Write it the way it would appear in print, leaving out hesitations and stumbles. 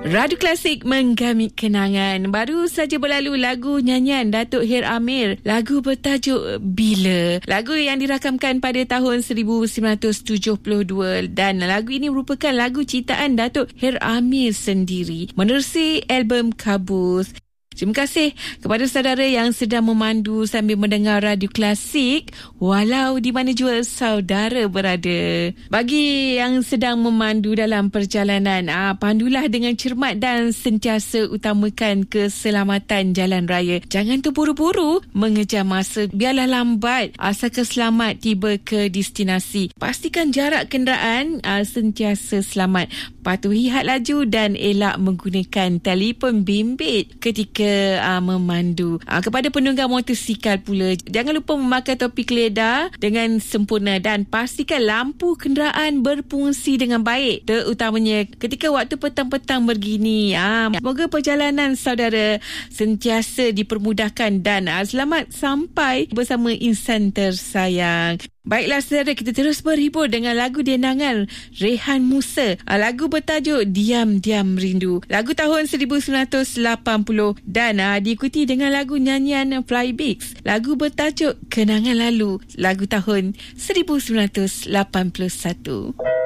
Radio Klasik menggamit kenangan. Baru saja berlalu lagu nyanyian Datuk Her Amir, lagu bertajuk Bila. Lagu yang dirakamkan pada tahun 1972 dan lagu ini merupakan lagu ciptaan Datuk Her Amir sendiri menerusi album Kabus. Terima kasih kepada saudara yang sedang memandu sambil mendengar Radio Klasik walau di mana jua saudara berada. Bagi yang sedang memandu dalam perjalanan, pandulah dengan cermat dan sentiasa utamakan keselamatan jalan raya. Jangan terburu-buru mengejar masa, biarlah lambat asalkan selamat tiba ke destinasi. Pastikan jarak kenderaan sentiasa selamat. Patuhi had laju dan elak menggunakan telefon bimbit ketika memandu. Kepada penunggang motosikal pula, jangan lupa memakai topi keledar dengan sempurna dan pastikan lampu kenderaan berfungsi dengan baik, terutamanya ketika waktu petang-petang begini. Semoga perjalanan saudara sentiasa dipermudahkan dan selamat sampai bersama insan tersayang. Baiklah saudara, kita terus berhibur dengan lagu dendangan Rehan Musa. Lagu bertajuk Diam-Diam Rindu. Lagu tahun 1980 dan diikuti dengan lagu nyanyian Fly Bigs. Lagu bertajuk Kenangan Lalu. Lagu tahun 1981.